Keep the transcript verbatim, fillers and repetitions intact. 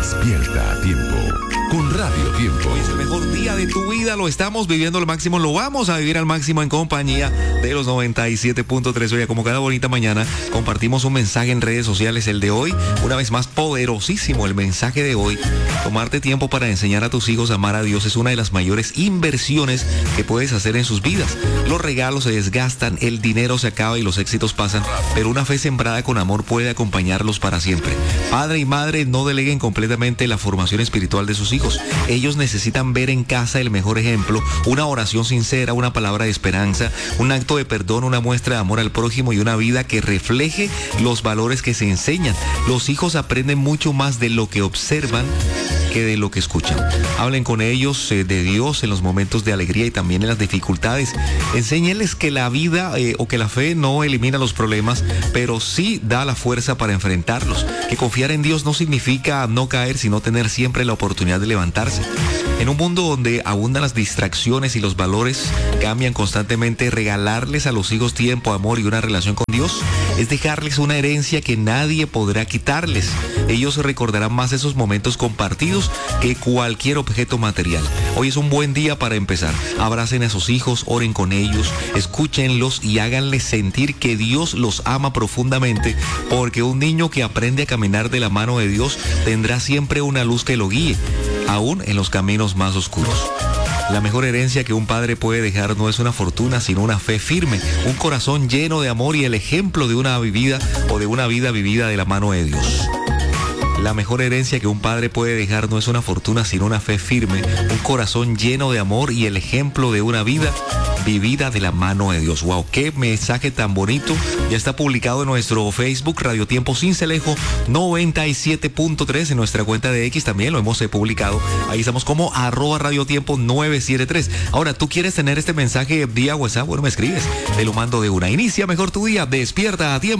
Despierta a tiempo con Radio Tiempo. Hoy es el mejor día de tu vida, lo estamos viviendo al máximo, lo vamos a vivir al máximo en compañía de los noventa y siete punto tres. Oye, como cada bonita mañana, compartimos un mensaje en redes sociales, el de hoy, una vez más poderosísimo el mensaje de hoy. Tomarte tiempo para enseñar a tus hijos a amar a Dios es una de las mayores inversiones que puedes hacer en sus vidas. Los regalos se desgastan, el dinero se acaba y los éxitos pasan, pero una fe sembrada con amor puede acompañarlos para siempre. Padre y madre, no deleguen completamente la formación espiritual de sus hijos. Ellos necesitan ver en casa el mejor ejemplo, una oración sincera, una palabra de esperanza, un acto de perdón, una muestra de amor al prójimo y una vida que refleje los valores que se enseñan. Los hijos aprenden mucho más de lo que observan que de lo que escuchan. Hablen con ellos eh, de Dios en los momentos de alegría y también en las dificultades. Enséñenles que la vida eh, o que la fe no elimina los problemas, pero sí da la fuerza para enfrentarlos. Que confiar en Dios no significa no caer, sino tener siempre la oportunidad de levantarse. En un mundo donde abundan las distracciones y los valores cambian constantemente, regalarles a los hijos tiempo, amor y una relación con Dios es dejarles una herencia que nadie podrá quitarles. Ellos recordarán más esos momentos compartidos que cualquier objeto material. Hoy es un buen día para empezar. Abracen a sus hijos, oren con ellos, escúchenlos y háganles sentir que Dios los ama profundamente, porque un niño que aprende a caminar de la mano de Dios tendrá siempre una luz que lo guíe, aún en los caminos más oscuros. La mejor herencia que un padre puede dejar no es una fortuna, sino una fe firme, un corazón lleno de amor y el ejemplo de una vivida o de una vida vivida de la mano de Dios. La mejor herencia que un padre puede dejar no es una fortuna, sino una fe firme, un corazón lleno de amor y el ejemplo de una vida vivida de la mano de Dios. Wow, qué mensaje tan bonito. Ya está publicado en nuestro Facebook, Radio Tiempo Cincelejo noventa y siete punto tres, en nuestra cuenta de X también lo hemos eh, publicado. Ahí estamos como arroba Radio Tiempo nueve siete tres. Ahora, ¿tú quieres tener este mensaje vía WhatsApp? Bueno, me escribes, te lo mando de una. Inicia mejor tu día, despierta a tiempo.